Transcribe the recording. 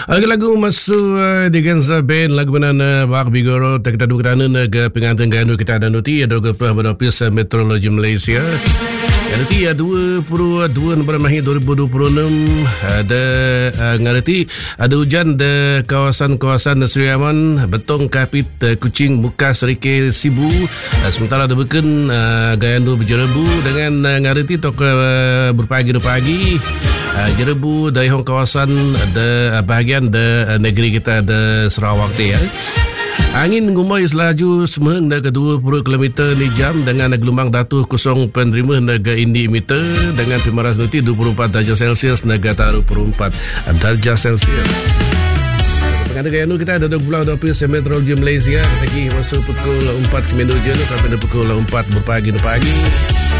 Lagu masuk dengan band lagu mana Wak Bigoro tak kita kerana ke pengantin ganu kita ada nuti ada ke Office Meteorologi Malaysia. Nanti 22 November 2026 ada ngerti ada hujan di kawasan-kawasan Seri Aman, Betong, Kapit, Kuching, Mukas, Serike, Sibu. Sementara ada beken Gayandu berjerebu dengan ngerti tok berpagi jerebu dari kawasan ada bahagian de negeri kita ada Sarawak tu ya. Angin ngumai selaju semeheng ke 20 km ni jam dengan gelombang datuh 0.5 naga indi meter dengan pimaras nuti 24 darjah Celsius naga taruh 24 darjah Celsius. Pengantin gaya kita ada 20 Office Meteorologi Malaysia lagi masuk pukul 4 menuju sampai pukul 4 berpagi.